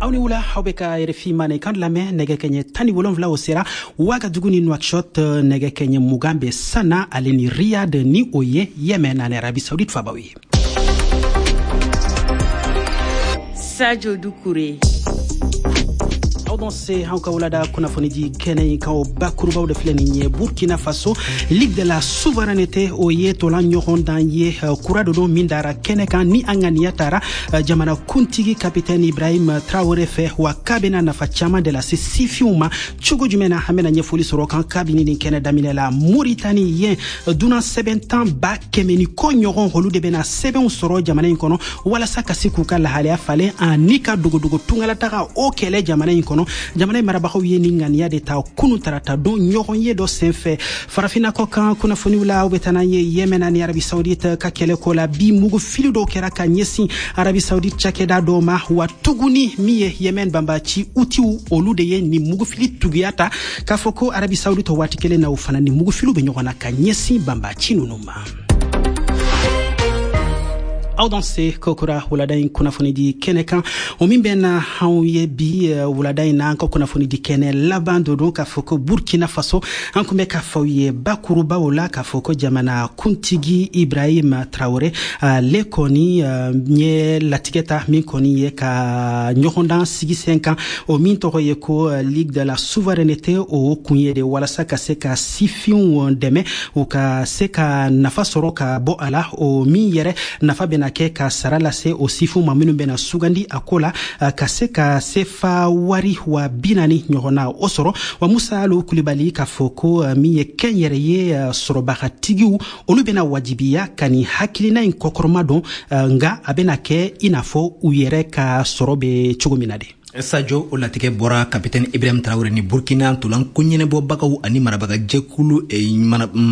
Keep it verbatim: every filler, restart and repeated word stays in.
aw ni wula aw bɛ ka R F I mane kan lamɛn nɛgɛ kɛɲɛ tan ni wolonwula o sera Ouagadougou ni Nouakchott nɛgɛ kɛɲɛ mugan bɛ Sana ale ni Riyad ni o ye Yɛmɛn ani Arabi Saoudite fabaw ye. Sadio Doucouré. aw don se aw ka wulada kunnafoni di kɛnɛ in kan o bakurubaw de filɛ nin ye Burkina Faso Ligue de la Souveraineté o ye tolan ɲɔgɔn dan ye kura dɔ don min dara kɛnɛ kan ni an ŋaniya tara jamana kuntigi kapitɛni Ibrahim Traoré fɛ wa k'a bɛna nafa caman de lase sifinw ma cogo jumɛn na an bɛna ɲɛfɔli sɔrɔ kan kabini nin kɛnɛ daminɛ la Moritani yen dunan sɛbɛn tan ba kɛmɛ ni kɔ ɲɔgɔn olu de bɛna sɛbɛnw sɔrɔ jamana in kɔnɔ walasa ka se k'u ka lahalaya falen ani ka dogodogo tungalataga o kɛlɛ jamana in kɔnɔ jamana marabagaw ye ni ŋaniya de ta kunu tarata don ɲɔgɔn ye dɔ senfɛ farafina kɔ kan kunnafoniw la aw bɛ taa n'an ye Yɛmɛn ani Arabi Saoudite ka kɛlɛko la bi mugufili dɔw kɛra ka ɲɛsin Arabi Saoudite cakɛda dɔw ma wa tuguni min ye Yɛmɛn banbaci utiw olu de ye ni mugufili tuguya ta k'a fɔ ko Arabi Saoudite waati kelen na o fana ni mugufiliw bɛ ɲɔgɔn na ka ɲɛsin banbaci ninnu ma. aw don se kokura wulada in kunnafoni di kɛnɛ kan o min bɛ na anw ye bi wulada in na an ka kunnafoni di kɛnɛ laban dɔ don k'a fɔ ko Burkina Faso an kun bɛ k'a fɔ ye bakurubaw la k'a fɔ ko jamana kuntigi Ibrahim Traoré ale kɔni ye latigɛ ta min kɔni ye ka ɲɔgɔndan sigi sen kan o min tɔgɔ ye ko Ligue de la Souveraineté o kun ye de walasa ka se ka sifinw dɛmɛ u ka se ka nafa sɔrɔ ka bɔ a la o min yɛrɛ nafa bɛna kɛ ka sara lase o sifu ma minnu bɛna sugandi a ko la ka se ka sefa wari wa binani ɲɔgɔnna o sɔrɔ wa Musa Alo Kulibali k'a fɔ ko min ye kɛn yɛrɛ ye sɔrɔbagatigiw olu bɛna wajibiya ka nin hakilina in kɔkɔrɔma dɔn nka a bɛna kɛ i n'a fɔ u yɛrɛ ka sɔrɔ bɛ cogo min na de. Sadio o latigɛ bɔra kapitɛni Ibrahim Traoré ni Burkina ntolan ko ɲɛnɛbɔbagaw ani marabagajɛkulu